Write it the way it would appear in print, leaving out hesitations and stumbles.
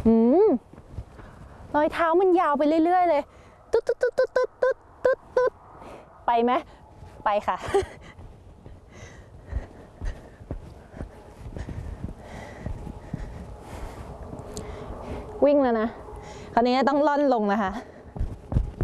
อืมรอยเท้ามันยาวไปเรื่อยๆเลยตุ๊ดตุ๊ดตุ๊ดตุ๊ดตุ๊ดตุ๊ดตุ๊ดตุ๊ดไปไหมไปค่ะ วิ่งแล้วนะคราวนี้ต้องล่อนลงนะคะ